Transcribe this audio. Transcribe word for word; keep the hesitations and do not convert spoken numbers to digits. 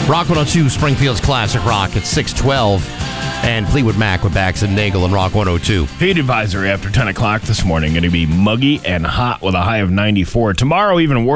Rock one oh two, Springfield's Classic Rock at six twelve. And Fleetwood Mac with Bax and Nagel and Rock one oh two. Heat advisory after ten o'clock this morning. Going to be muggy and hot with a high of ninety-four. Tomorrow, even worse.